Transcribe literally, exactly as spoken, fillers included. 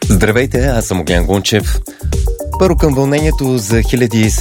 Здравейте, аз съм Огнян Гунчев. Първо към вълнението за хиляди